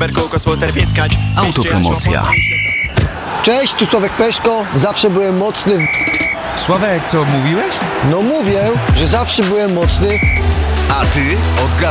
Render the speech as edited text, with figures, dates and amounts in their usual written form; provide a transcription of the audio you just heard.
Autopromocja. Cześć, tu Sławek Peszko, zawsze byłem mocny. Sławek, co mówiłeś? No mówię, że zawsze byłem mocny. A ty odgadnij.